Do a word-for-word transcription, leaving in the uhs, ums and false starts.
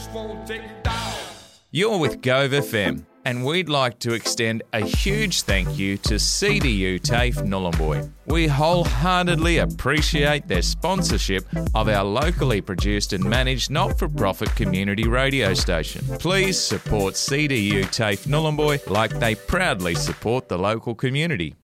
won't take you down. You're with Gove F M, and we'd like to extend a huge thank you to C D U TAFE Nhulunbuy. We wholeheartedly appreciate their sponsorship of our locally produced and managed not-for-profit community radio station. Please support C D U TAFE Nhulunbuy like they proudly support the local community.